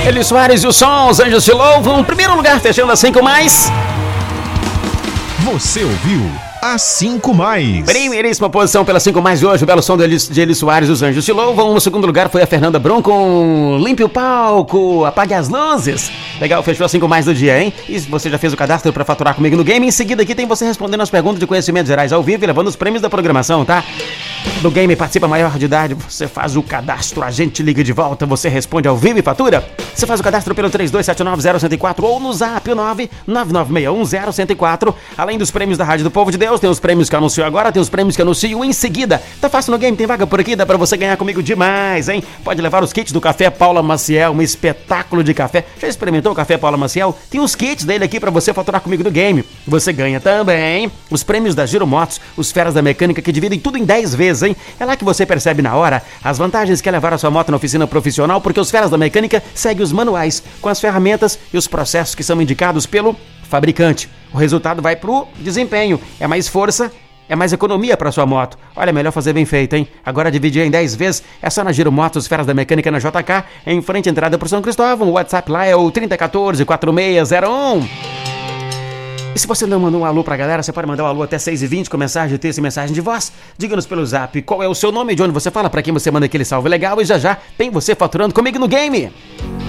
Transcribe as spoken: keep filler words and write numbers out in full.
Eli Soares e o som, os Anjos Te Louvam. Primeiro lugar, fechando a cinco mais. Você ouviu a cinco mais. Primeiríssima posição pela cinco mais de hoje, o belo som de Eli, de Eli Soares e os Anjos Te Louvam. No segundo lugar foi a Fernanda Brum com Limpe o Palco, Apague as Luzes. Legal, fechou a cinco mais do dia, hein? E você já fez o cadastro pra faturar comigo no game? Em seguida aqui tem você respondendo as perguntas de conhecimentos gerais ao vivo e levando os prêmios da programação, tá? Do game participa maior de idade, você faz o cadastro, a gente liga de volta, você responde ao vivo e fatura. Você faz o cadastro pelo três dois sete nove zero um zero quatro ou no zap nove nove nove seis um zero um zero quatro. Além dos prêmios da Rádio do Povo de Deus, tem os prêmios que eu anuncio agora, tem os prêmios que eu anuncio em seguida. Tá fácil no game, tem vaga por aqui, dá pra você ganhar comigo demais, hein? Pode levar os kits do Café Paula Maciel, um espetáculo de café. Já experimentou o Café Paula Maciel? Tem os kits dele aqui pra você faturar comigo do game. Você ganha também os prêmios da Giro Motos, os feras da mecânica que dividem tudo em dez vezes, hein? É lá que você percebe na hora as vantagens que é levar a sua moto na oficina profissional, porque os feras da mecânica seguem os manuais com as ferramentas e os processos que são indicados pelo fabricante. O resultado vai pro desempenho, é mais força, é mais economia para sua moto. Olha, melhor fazer bem feito, hein? Agora dividir em dez vezes é só na Giro Motos, Feras da Mecânica na J K, em frente à entrada pro São Cristóvão. O WhatsApp lá é o trinta e quatorze, quarenta e seis zero um. E se você não mandou um alô pra galera, você pode mandar um alô até seis e vinte com mensagem de texto e mensagem de voz. Diga-nos pelo zap qual é o seu nome, de onde você fala, pra quem você manda aquele salve legal, e já já tem você faturando comigo no game.